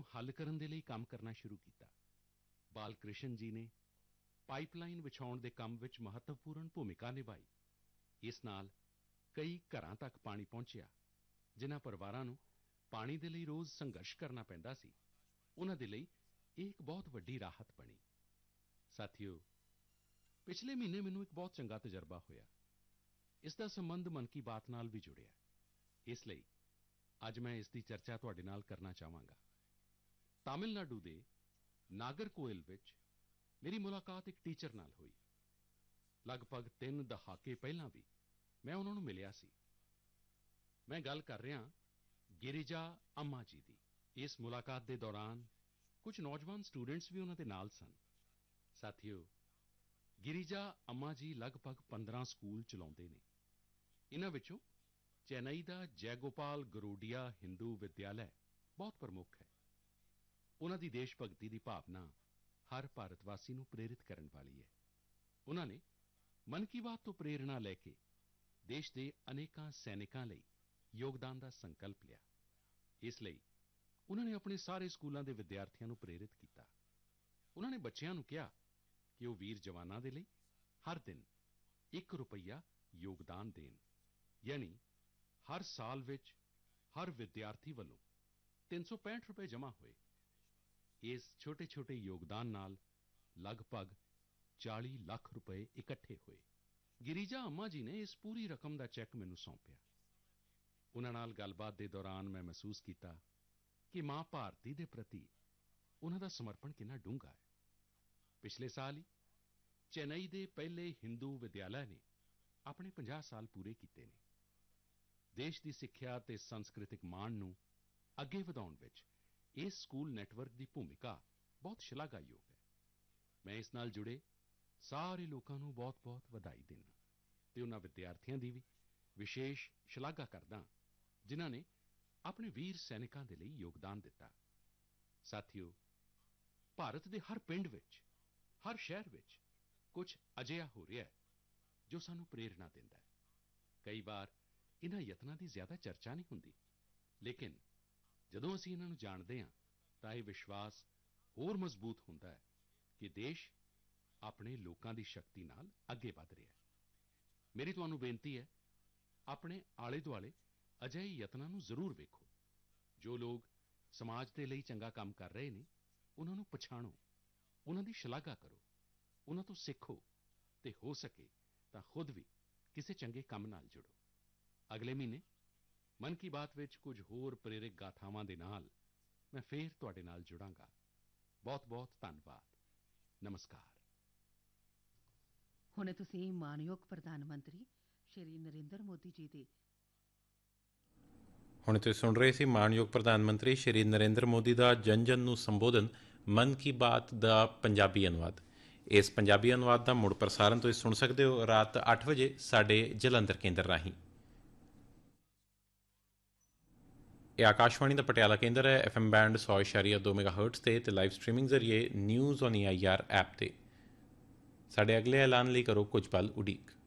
ਨੂੰ ਹੱਲ ਕਰਨ ਦੇ ਲਈ ਕੰਮ ਕਰਨਾ ਸ਼ੁਰੂ ਕੀਤਾ। ਬਾਲ ਕ੍ਰਿਸ਼ਨ ਜੀ ਨੇ ਪਾਈਪਲਾਈਨ ਵਿਛਾਉਣ ਦੇ ਕੰਮ ਵਿੱਚ ਮਹੱਤਵਪੂਰਨ ਭੂਮਿਕਾ ਨਿਭਾਈ। ਇਸ ਨਾਲ ਕਈ ਘਰਾਂ ਤੱਕ ਪਾਣੀ ਪਹੁੰਚਿਆ। ਜਿਨ੍ਹਾਂ ਪਰਿਵਾਰਾਂ ਨੂੰ ਪਾਣੀ ਦੇ ਲਈ ਰੋਜ਼ ਸੰਘਰਸ਼ ਕਰਨਾ ਪੈਂਦਾ ਸੀ, ਉਹਨਾਂ ਦੇ ਲਈ ਇਹ ਇੱਕ ਬਹੁਤ ਵੱਡੀ ਰਾਹਤ ਬਣੀ। ਸਾਥੀਓ, ਪਿਛਲੇ ਮਹੀਨੇ ਮੈਨੂੰ ਇੱਕ ਬਹੁਤ ਚੰਗਾ ਤਜਰਬਾ ਹੋਇਆ। ਇਸ ਦਾ ਸੰਬੰਧ ਮਨ ਕੀ ਬਾਤ ਨਾਲ ਵੀ ਜੁੜਿਆ। ਇਸ ਲਈ ਅੱਜ ਮੈਂ ਇਸ ਦੀ ਚਰਚਾ ਤੁਹਾਡੇ ਨਾਲ ਕਰਨਾ ਚਾਹਾਂਗਾ। ਤਾਮਿਲਨਾਡੂ ਦੇ ਨਾਗਰਕੋਇਲ ਵਿੱਚ ਮੇਰੀ ਮੁਲਾਕਾਤ ਇੱਕ ਟੀਚਰ ਨਾਲ ਹੋਈ। ਲਗਭਗ 3 ਦਹਾਕੇ ਪਹਿਲਾਂ ਵੀ ਮੈਂ ਉਹਨਾਂ ਨੂੰ ਮਿਲਿਆ ਸੀ। ਮੈਂ ਗੱਲ ਕਰ ਰਿਹਾ ਗਿਰਿਜਾ ਅੰਮਾ ਜੀ ਦੀ। ਇਸ ਮੁਲਾਕਾਤ ਦੇ ਦੌਰਾਨ ਕੁਝ ਨੌਜਵਾਨ ਸਟੂਡੈਂਟਸ ਵੀ ਉਹਨਾਂ ਦੇ ਨਾਲ ਸਨ। ਸਾਥੀਓ, ਗਿਰਿਜਾ ਅੰਮਾ ਜੀ ਲਗਭਗ 15 ਸਕੂਲ ਚਲਾਉਂਦੇ ਨੇ। ਇਨ੍ਹਾਂ ਵਿੱਚੋਂ ਚੇਨਈ ਦਾ ਜੈਗੋਪਾਲ ਗਰੋਡੀਆ ਹਿੰਦੂ ਵਿਦਿਆਲਾ ਬਹੁਤ ਪ੍ਰਮੁੱਖ ਹੈ। ਉਹਨਾਂ ਦੀ ਦੇਸ਼ ਭਗਤੀ ਦੀ ਭਾਵਨਾ ਹਰ ਭਾਰਤ ਵਾਸੀ ਨੂੰ ਪ੍ਰੇਰਿਤ ਕਰਨ ਵਾਲੀ ਹੈ। ਉਹਨਾਂ ਨੇ ਮਨ ਕੀ ਬਾਤ ਤੋਂ ਪ੍ਰੇਰਣਾ ਲੈ ਕੇ ਦੇਸ਼ ਦੇ ਅਨੇਕਾਂ ਸੈਨਿਕਾਂ ਲਈ ਯੋਗਦਾਨ ਦਾ ਸੰਕਲਪ ਲਿਆ। ਇਸ ਲਈ ਉਹਨਾਂ ਨੇ ਆਪਣੇ ਸਾਰੇ ਸਕੂਲਾਂ ਦੇ ਵਿਦਿਆਰਥੀਆਂ ਨੂੰ ਪ੍ਰੇਰਿਤ ਕੀਤਾ। ਉਹਨਾਂ ਨੇ ਬੱਚਿਆਂ ਨੂੰ ਕਿਹਾ ਕਿ ਉਹ ਵੀਰ ਜਵਾਨਾਂ ਦੇ ਲਈ ਹਰ ਦਿਨ ₹1 ਯੋਗਦਾਨ ਦੇਣ, ਯਾਨੀ ਹਰ ਸਾਲ ਵਿੱਚ ਹਰ ਵਿਦਿਆਰਥੀ ਵੱਲੋਂ ₹365 ਜਮ੍ਹਾਂ ਹੋਏ। ਇਸ ਛੋਟੇ-ਛੋਟੇ ਯੋਗਦਾਨ ਨਾਲ ਲਗਭਗ ₹40 ਲੱਖ ਇਕੱਠੇ ਹੋਏ। ਗਿਰਿਜਾ ਅੰਮਾ ਜੀ ਨੇ ਇਸ ਪੂਰੀ ਰਕਮ ਦਾ ਚੈੱਕ ਮੈਨੂੰ ਸੌਂਪਿਆ। ਉਹਨਾਂ ਨਾਲ ਗੱਲਬਾਤ ਦੇ ਦੌਰਾਨ ਮੈਂ ਮਹਿਸੂਸ ਕੀਤਾ ਕਿ ਮਾਂ ਭਾਰਤੀ ਦੇ ਪ੍ਰਤੀ ਉਹਨਾਂ ਦਾ ਸਮਰਪਣ ਕਿੰਨਾ ਡੂੰਘਾ ਹੈ। ਪਿਛਲੇ ਸਾਲ ਹੀ ਚੇਨਈ ਦੇ ਪਹਿਲੇ ਹਿੰਦੂ ਵਿਦਿਆਲਾ ਨੇ ਆਪਣੇ 50 ਸਾਲ ਪੂਰੇ ਕੀਤੇ ਨੇ। ਦੇਸ਼ ਦੀ ਸਿੱਖਿਆ ਅਤੇ ਸੰਸਕ੍ਰਿਤਿਕ ਮਾਣ ਨੂੰ ਅੱਗੇ ਵਧਾਉਣ ਵਿੱਚ ਇਸ ਸਕੂਲ ਨੈੱਟਵਰਕ ਦੀ ਭੂਮਿਕਾ ਬਹੁਤ ਸ਼ਲਾਘਾਯੋਗ ਹੈ। ਮੈਂ ਇਸ ਨਾਲ ਜੁੜੇ ਸਾਰੇ ਲੋਕਾਂ ਨੂੰ ਬਹੁਤ-ਬਹੁਤ ਵਧਾਈ ਦਿੰਦਾ ਅਤੇ ਉਹਨਾਂ ਵਿਦਿਆਰਥੀਆਂ ਦੀ ਵੀ ਵਿਸ਼ੇਸ਼ ਸ਼ਲਾਘਾ ਕਰਦਾ ਜਿਨ੍ਹਾਂ ਨੇ ਆਪਣੇ ਵੀਰ ਸੈਨਿਕਾਂ ਦੇ ਲਈ ਯੋਗਦਾਨ ਦਿੱਤਾ। ਸਾਥੀਓ, ਭਾਰਤ ਦੇ ਹਰ ਪਿੰਡ ਵਿੱਚ, ਹਰ ਸ਼ਹਿਰ ਵਿੱਚ ਕੁਝ ਅਜਿਹਾ ਹੋ ਰਿਹਾ ਹੈ ਜੋ ਸਾਨੂੰ ਪ੍ਰੇਰਣਾ ਦਿੰਦਾ ਹੈ। ਕਈ ਵਾਰ ਇਨ੍ਹਾਂ ਯਤਨਾਂ ਦੀ ਜ਼ਿਆਦਾ ਚਰਚਾ ਨਹੀਂ ਹੁੰਦੀ, ਲੇਕਿਨ ਜਦੋਂ ਅਸੀਂ ਇਨ੍ਹਾਂ ਨੂੰ ਜਾਣਦੇ ਹਾਂ ਤਾਂ ਇਹ ਵਿਸ਼ਵਾਸ ਹੋਰ ਮਜ਼ਬੂਤ ਹੁੰਦਾ ਹੈ ਕਿ ਦੇਸ਼ ਆਪਣੇ ਲੋਕਾਂ ਦੀ ਸ਼ਕਤੀ ਨਾਲ ਅੱਗੇ ਵਧ ਰਿਹਾ ਹੈ। ਮੇਰੀ ਤੁਹਾਨੂੰ ਬੇਨਤੀ ਹੈ, ਆਪਣੇ ਆਲੇ-ਦੁਆਲੇ ਅਜਿਹੇ ਯਤਨਾਂ ਨੂੰ ਜ਼ਰੂਰ ਵੇਖੋ। ਜੋ ਲੋਕ ਸਮਾਜ ਦੇ ਲਈ ਚੰਗਾ ਕੰਮ ਕਰ ਰਹੇ ਨੇ, ਉਹਨਾਂ ਨੂੰ ਪਛਾਣੋ, ਉਹਨਾਂ ਦੀ ਸ਼ਲਾਘਾ ਕਰੋ, ਉਹਨਾਂ ਤੋਂ ਸਿੱਖੋ ਅਤੇ ਹੋ ਸਕੇ ਤਾਂ ਖੁਦ ਵੀ ਕਿਸੇ ਚੰਗੇ ਕੰਮ ਨਾਲ ਜੁੜੋ। ਅਗਲੇ ਮਹੀਨੇ ਮਨ ਕੀ ਬਾਤ ਵਿੱਚ ਕੁਝ ਹੋਰ ਪ੍ਰੇਰਕ ਗਾਥਾਵਾਂ ਦੇ ਨਾਲ ਮੈਂ ਫੇਰ ਤੁਹਾਡੇ ਨਾਲ ਜੁੜਾਂਗਾ। ਬਹੁਤ-ਬਹੁਤ ਧੰਨਵਾਦ। ਨਮਸਕਾਰ। ਹੁਣੇ ਤੁਸੀਂ ਮਾਨਯੋਗ ਪ੍ਰਧਾਨ ਮੰਤਰੀ ਸ਼੍ਰੀ ਨਰਿੰਦਰ ਮੋਦੀ ਜੀ ਦੇ ਹੁਣ ਤੁਸੀਂ ਸੁਣ ਰਹੇ ਸੀ ਮਾਨਯੋਗ ਪ੍ਰਧਾਨ ਮੰਤਰੀ ਸ਼੍ਰੀ ਨਰਿੰਦਰ ਮੋਦੀ ਦਾ ਜਨ-ਜਨ ਨੂੰ ਸੰਬੋਧਨ ਮਨ ਕੀ ਬਾਤ ਦਾ ਪੰਜਾਬੀ ਅਨੁਵਾਦ। ਇਸ ਪੰਜਾਬੀ ਅਨੁਵਾਦ ਦਾ ਮੁੜ ਪ੍ਰਸਾਰਣ ਤੁਸੀਂ ਸੁਣ ਸਕਦੇ ਹੋ ਰਾਤ 8 ਵਜੇ ਸਾਡੇ ਜਲੰਧਰ ਕੇਂਦਰ ਰਾਹੀਂ। ਇਹ ਆਕਾਸ਼ਵਾਣੀ ਦਾ ਪਟਿਆਲਾ ਕੇਂਦਰ ਹੈ। FM ਬੈਂਡ 100.2 ਮੈਗਾਹਰਟਜ਼ ਤੇ ਲਾਈਵ ਸਟ੍ਰੀਮਿੰਗ ਜ਼ਰੀਏ ਨਿਊਜ਼ ਔਨ EIR ਐਪ ਤੇ। ਸਾਡੇ ਅਗਲੇ ਐਲਾਨ ਲਈ ਕਰੋ ਕੁਝ ਪਲ ਉਡੀਕ।